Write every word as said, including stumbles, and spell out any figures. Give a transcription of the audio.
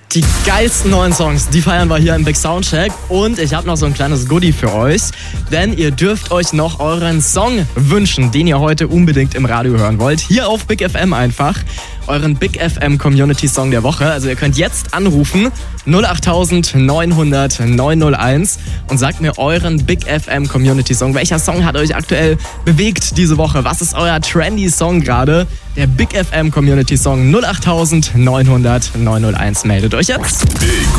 Die geilsten neuen Songs, die feiern wir hier im Big Soundcheck. Und ich habe noch so ein kleines Goodie für euch. Denn ihr dürft euch noch euren Song wünschen, den ihr heute unbedingt im Radio hören wollt. Hier auf Big F M einfach. Euren Big F M Community Song der Woche. Also ihr könnt jetzt anrufen null acht neunhundert neunhunderteins und sagt mir euren Big F M Community Song. Welcher Song hat euch aktuell bewegt diese Woche? Was ist euer trendy Song gerade? Der Big F M Community Song null acht neunhundert neunhunderteins meldet euch jetzt. Big